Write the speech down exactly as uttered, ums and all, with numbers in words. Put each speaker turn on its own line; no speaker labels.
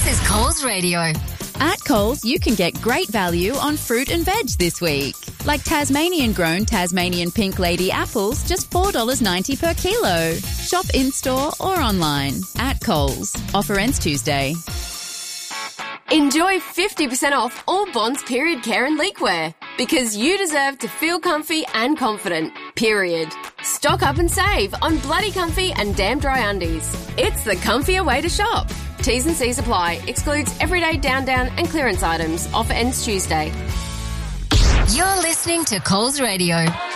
is Coles Radio.
At Coles, you can get great value on fruit and veg this week. Like Tasmanian-grown Tasmanian Pink Lady apples, just four dollars ninety per kilo. Shop in-store or online. At Coles. Offer ends Tuesday.
Enjoy fifty percent off all Bonds period care and leakwear. Because you deserve to feel comfy and confident. Period. Stock up and save on Bloody Comfy and Damn Dry Undies. It's the comfier way to shop. T's and C's apply. Excludes everyday down down and clearance items. Offer ends Tuesday.
You're listening to Coles Radio.